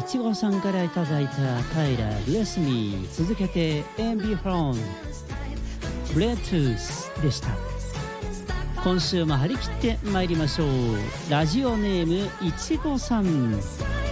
いちごさんからいただいたタイラー・ブレスミー、続けて MB フロンブレットゥースでした。今週も張り切って参りましょう。ラジオネームいちごさん。